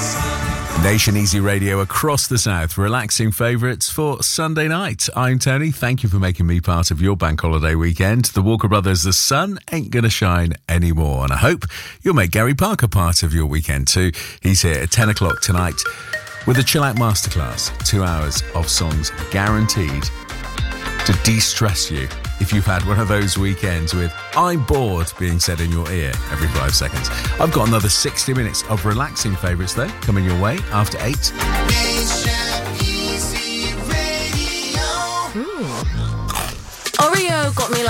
Nation Easy Radio across the south, relaxing favourites for Sunday night. I'm Tony. Thank you for making me part of your bank holiday weekend. The Walker Brothers, The Sun Ain't Gonna Shine Anymore. And I hope you'll make Gary Parker part of your weekend too. He's here at 10 o'clock tonight with a chill out masterclass. 2 hours of songs guaranteed to de-stress you if you've had one of those weekends with "I'm bored" being said in your ear every 5 seconds. I've got another 60 minutes of relaxing favourites though coming your way after 8. Oreo got me like